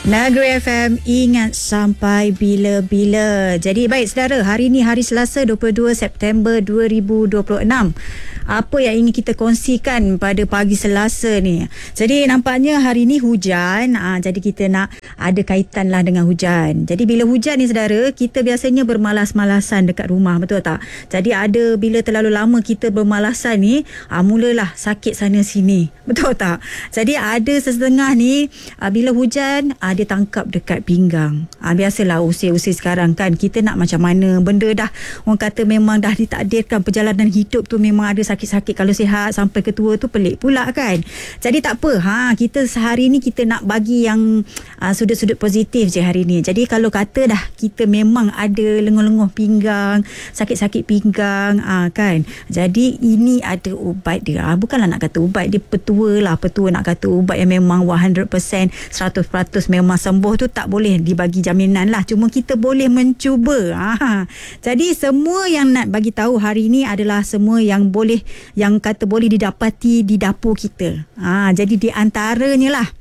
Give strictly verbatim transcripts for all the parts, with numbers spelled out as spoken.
Negeri F M, ingat sampai bila-bila. Jadi baik saudara, hari ini hari Selasa dua puluh dua September dua ribu dua puluh enam. Apa yang ingin kita kongsikan pada pagi Selasa ni? Jadi nampaknya hari ini hujan, aa, jadi kita nak ada kaitan lah dengan hujan. Jadi bila hujan ni saudara, kita biasanya bermalas-malasan dekat rumah, betul tak? Jadi ada bila terlalu lama kita bermalasan ni, aa, mulalah sakit sana sini, betul tak? Jadi ada sesetengah ni, aa, bila hujan, aa, dia tangkap dekat pinggang. aa, Biasalah usia-usia sekarang kan, kita nak macam mana, benda dah orang kata memang dah ditakdirkan, perjalanan hidup tu memang ada sakit-sakit. Kalau sihat sampai ke tua tu pelik pula kan. Jadi tak apa, ha, kita sehari ni kita nak bagi yang uh, sudut-sudut positif je hari ni. Jadi kalau kata dah kita memang ada lenguh-lenguh pinggang, sakit-sakit pinggang, uh, kan, jadi ini ada ubat dia. uh, Bukanlah nak kata ubat dia petua lah, petua nak kata ubat yang memang one hundred percent seratus peratus memang sembuh tu tak boleh dibagi jaminan lah. Cuma kita boleh mencuba. ha. Jadi semua yang nak bagi tahu hari ni adalah semua yang boleh, yang kata boleh didapati di dapur kita. Ha, jadi di antaranya lah,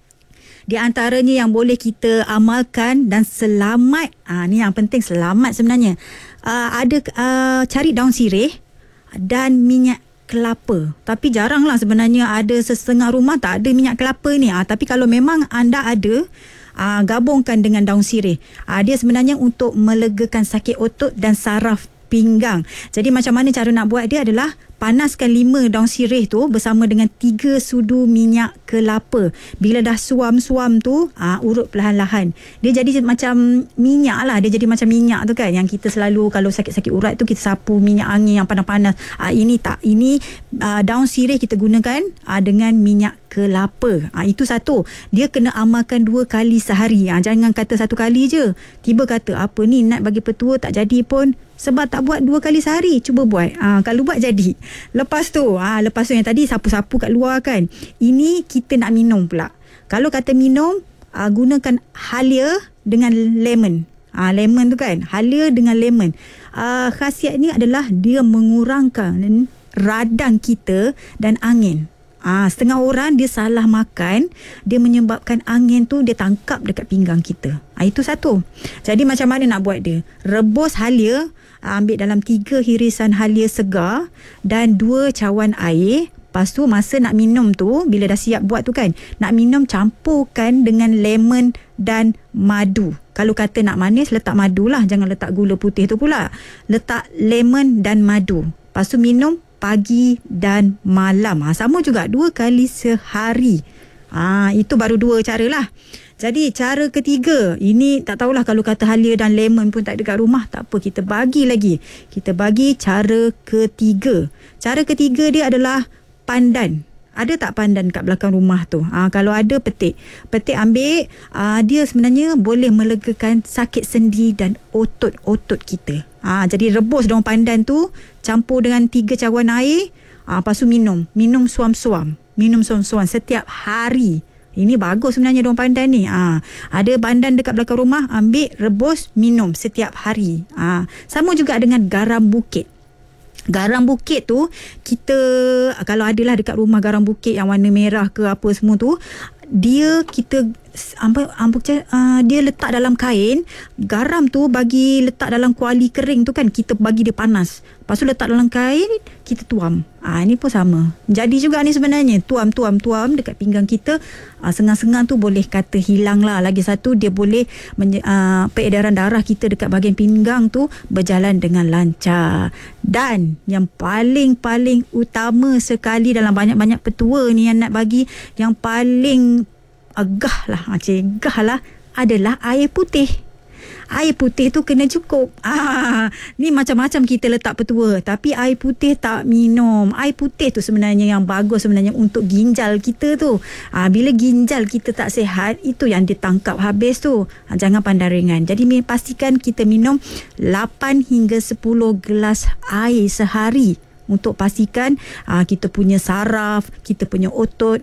di antaranya yang boleh kita amalkan dan selamat. Ha, ni yang penting, selamat sebenarnya. Uh, ada uh, cari daun sirih dan minyak kelapa. Tapi jaranglah sebenarnya ada setengah rumah tak ada minyak kelapa ni. Ha, tapi kalau memang anda ada, uh, gabungkan dengan daun sirih. Uh, dia sebenarnya untuk melegakan sakit otot dan saraf pinggang. Jadi macam mana cara nak buat dia adalah panaskan lima daun sirih tu bersama dengan tiga sudu minyak kelapa. Bila dah suam-suam tu, aa, urut perlahan-lahan. Dia jadi macam minyak lah. Dia jadi macam minyak tu kan, yang kita selalu kalau sakit-sakit urat tu kita sapu minyak angin yang panas-panas. Aa, ini tak. Ini aa, daun sirih kita gunakan aa, dengan minyak kelapa. Ha, itu satu. Dia kena amalkan dua kali sehari. Ha, jangan kata satu kali je. Tiba kata apa ni nak bagi petua tak jadi pun. Sebab tak buat dua kali sehari. Cuba buat. Ha, kalau buat jadi. Lepas tu, ha, lepas tu yang tadi sapu-sapu kat luar kan. Ini kita nak minum pula. Kalau kata minum, ha, gunakan halia dengan lemon. Ha, lemon tu kan. Halia dengan lemon. Ha, khasiatnya adalah dia mengurangkan radang kita dan angin. Ah, ha, setengah orang dia salah makan, dia menyebabkan angin tu dia tangkap dekat pinggang kita. Ah, ha, itu satu. Jadi macam mana nak buat dia? Rebus halia, ha, ambil dalam tiga hirisan halia segar dan dua cawan air. Lepas tu masa nak minum tu, bila dah siap buat tu kan, nak minum campurkan dengan lemon dan madu. Kalau kata nak manis, letak madu lah, jangan letak gula putih tu pula. Letak lemon dan madu. Lepas tu minum pagi dan malam. Ha, sama juga dua kali sehari. Ha, itu baru dua cara lah. Jadi cara ketiga, ini tak tahulah kalau kata halia dan lemon pun tak ada kat rumah, tak apa, kita bagi lagi. Kita bagi cara ketiga. Cara ketiga dia adalah pandan. Ada tak pandan kat belakang rumah tu? Ha, kalau ada, petik. Petik ambil, ha, dia sebenarnya boleh melegakan sakit sendi dan otot-otot kita. Ha, jadi rebus daun pandan tu, campur dengan tiga cawan air, ha, lepas tu minum. Minum suam-suam. Minum suam-suam setiap hari. Ini bagus sebenarnya daun pandan ni. Ha, ada pandan dekat belakang rumah, ambil, rebus, minum setiap hari. Ha, sama juga dengan garam bukit. Garam bukit tu, kita kalau adalah dekat rumah garam bukit yang warna merah ke apa semua tu, dia kita apa, apa uh, dia letak dalam kain. Garam tu bagi letak dalam kuali kering tu kan, kita bagi dia panas. Lepas tu letak dalam kain, kita tuam. Ah, ni pun sama. Jadi juga ni sebenarnya, tuam tuam tuam dekat pinggang kita. Ah, sengang-sengang tu boleh kata hilang lah. Lagi satu, dia boleh menye- uh, peredaran darah kita dekat bahagian pinggang tu berjalan dengan lancar. Dan yang paling-paling utama sekali dalam banyak-banyak petua ni yang nak bagi, yang paling agah lah, cegah lah, adalah air putih. Air putih tu kena cukup. Ah, ni macam-macam kita letak petua, tapi air putih tak minum. Air putih tu sebenarnya yang bagus sebenarnya untuk ginjal kita tu. Ah, bila ginjal kita tak sihat, itu yang ditangkap habis tu. Ah, jangan pandang ringan. Jadi pastikan kita minum lapan hingga sepuluh gelas air sehari untuk pastikan ah, kita punya saraf, kita punya otot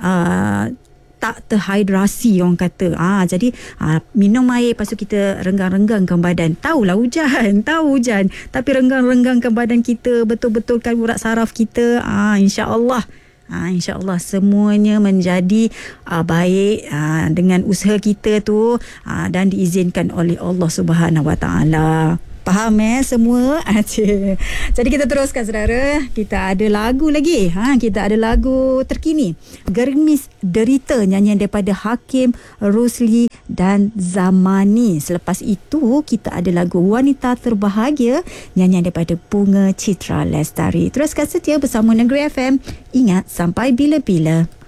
ah, tak terhidrasi orang kata. Ah, jadi ah, minum air, lepas tu kita renggang-renggangkan badan. Tahulah hujan, tahu hujan, tapi renggang-renggangkan badan kita, betul-betulkan urat saraf kita. Ah, insya-Allah Ha, InsyaAllah semuanya menjadi uh, baik uh, dengan usaha kita tu uh, dan diizinkan oleh Allah Subhanahu Wa Taala. Faham eh semua? Acik. Jadi kita teruskan saudara. Kita ada lagu lagi. Ha, kita ada lagu terkini. Gerimis Derita, nyanyian daripada Hakim Rusli dan Zamani. Selepas itu kita ada lagu Wanita Terbahagia, nyanyian daripada Bunga Citra Lestari. Teruskan setia bersama Negeri F M. Ingat sampai bila-bila.